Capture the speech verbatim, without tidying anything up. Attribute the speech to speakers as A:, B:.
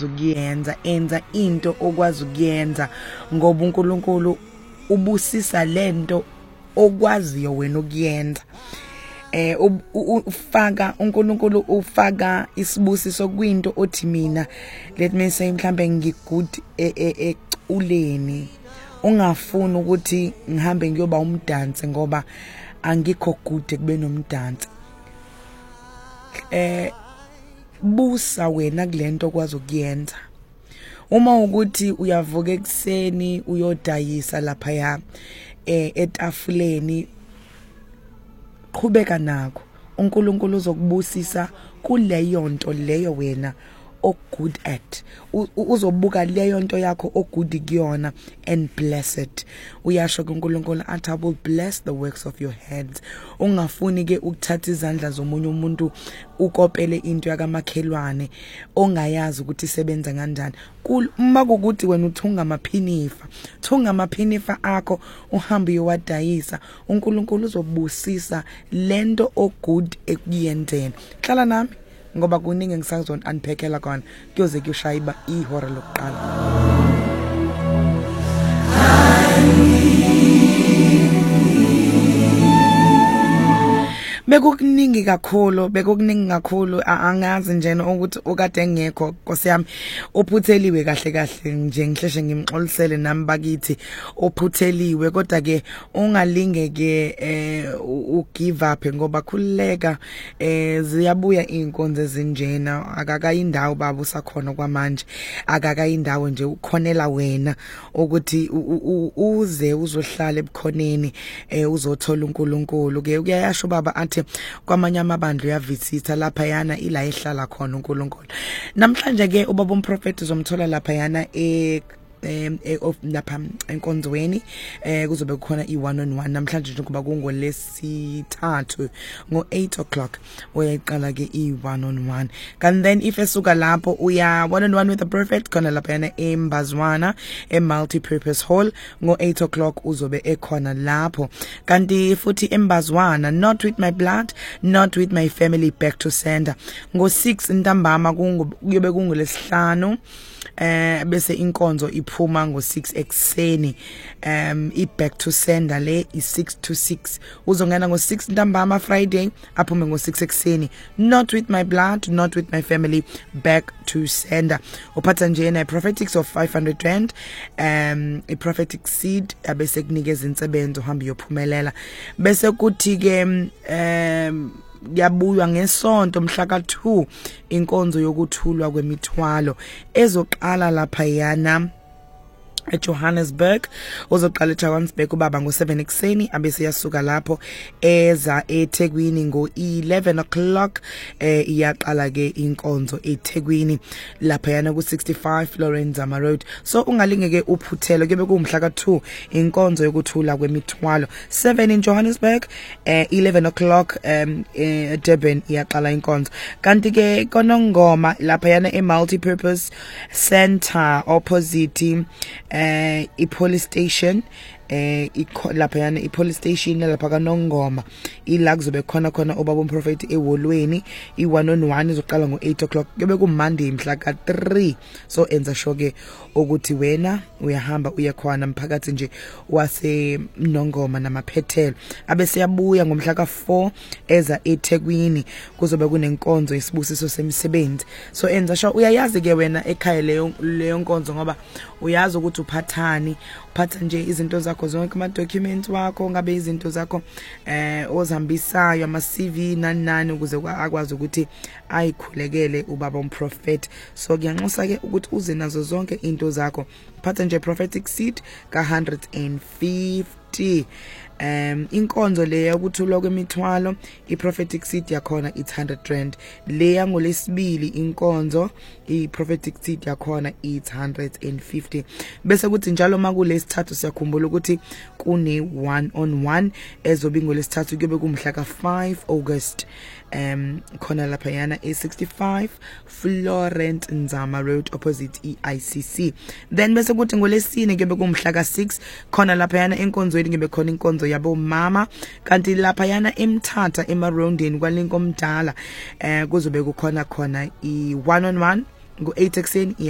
A: okwazi ukuyenza, enza into okwazi ukuyenza ngoba uNkulunkulu ubusisa lento okwaziyo wena ukuyenza. Eh ufaka uNkulunkulu ufaka isibusiso kwinto othi mina let me say mhlambe ngigood eculeni, ungafuni ukuthi ngihambe ngiyoba umdansi ngoba angikho good ekube nomdansi. Eh busa wena kulento okwazi ukuyenza. Uma ukuthi uyavuka ekseni uyodayisa lapha ya eh etafuleni, qhubeka nakho. uNkulunkulu uzokubusisa kuleyo nto leyo wena o good at. Uzobuka leyo nto yakho o good kuyona and bless it. Uyasho kuNkulunkulu athi I will bless the works of your hands. Ungafuni ke ukuthatha izandla zomunye umuntu ukopele into yakamakhelwane ongayazi ukuthi isebenza kanjani. Uma kukuthi wena uthunga amaphinifa, thunga amaphinifa akho uhambe uyowadayisa, uNkulunkulu uzobusisa lento o good ekuyenzeni. Hlala nami ngoba kuningi ngisazona unpackela khona kuyoze kuyoshaya ihora lokuqala. Bekukuningi kakhulu, bekukuningi kakhulu, angazi nje ukuthi ukade ngekho Nkosi yami. Ophutheliwe kahle kahle nje ngihleshe ngimxolisele nami bakithi ophutheliwe, kodwa ke ungalinge ke eh ugive up ngoba khuleka eh ziyabuya inkonzo ezinjena. Akakayindawo baba usakhona kwamanje, akakayindawo nje ukhonela wena ukuthi uze uzohlala ebukhoneni eh uzothola uNkulunkulu ke. Kuyasho baba athi kwamanye amabandla uyavisitha lapha yana ila ehlala khona uNkulunkulu. Namhlanje ke ubaba umprofeti uzomthola lapha yana e em of lapha enkonzweni eh kuzobe kukhona i one on one namhlanje nje kuba kungolesithathu ngo eight o'clock uyayiqala ke i one on one. And then if esuka lapho uya one on one with the prophet khona lapha yana eMbazwana e multi-purpose hall ngo eight o'clock uzobe ekhona lapho. Kanti futhi eMbazwana not with my blood, not with my family back to sender ngo six ntambama kuyobe kungolesihlanu. Eh bese inkonzo iphuma ngo six ekseni, um I back to sender le I six to six. Uzongena ngo six ntambama Friday aphume ngo six ekseni. Not with my blood, not with my family back to sender. Uphatha nje na prophetics of five hundred rand, um a prophetic seed abese kunikeza insebenzo uhambe uyophumelela. Bese kuthi ke um yabuya ngesonto mhla ka two inkonzo yokuthulwa kwemithwalo ezoqala lapha yana eJohannesburg. Uzoqala eJohannesburg ubaba ngo seven ekseni abese yasuka lapho eza eThekwini ngo eleven o'clock eh iyaqala ke inkonzo eThekwini lapha yana ku sixty-five Florence Zama Road. So ungalingeke uphuthele kube kumhla ka two inkonzo yokuthula kwemithwalo seven in Johannesburg, eh eleven o'clock um eh, Durban iyaqala inkonzo. Kanti ke konongoma lapha yana e multi-purpose center opposite eh I police station eh lapha yana I police station lapha kaNongoma ila kuzobe khona khona ubaba umprofeti eholweni I one on one izoqala ngo eight o'clock kube ku Monday mhla ka three. So enza sho ke ukuthi wena uyahamba uyakhona mphakathi nje wase Nongoma namaphethelo abese yabuya ngomhla ka four eza eThekwini kuzobe kunenkonzo isibusiso semisebenzi. So enza sho uyayazi ke wena ekhaya leyo leyo nkonzo ngoba uyazi ukuthi uphathani, uphatha nje izinto zakho zonke ama documents wakho, ngabe izinto zakho eh ozambisayo ama C V nani nani ukuze akwazi ukuthi ayikhulekele ubaba umprofeti. So kuyanxusa ke ukuthi uze nazo zonke into zakho, phatha nje prophetic seed ka one hundred fifty. Um inkonzo le yokuthulwa kwemithwalo I prophetic seed yakhona it's one hundred rand. Le yangolesibili inkonzo I prophetic seed yakhona it's one hundred fifty. Bese kuthi njalo makulesithathu siyakhumbula ukuthi kune one on one ezobe ngolesithathu kube kumhla ka five August um khona lapha yana e sixty-five Florence Nzama Road opposite E I C C. Then bese kuthi ngolesine kube kumhla ka six khona lapha yana enkonzweni kube khona inkonzo yabo mama. Kanti lapha yana eMthatha eMarondeni kwaLinkomdala eh kuzobe kukhona khona I one on one ngo eight ekseni.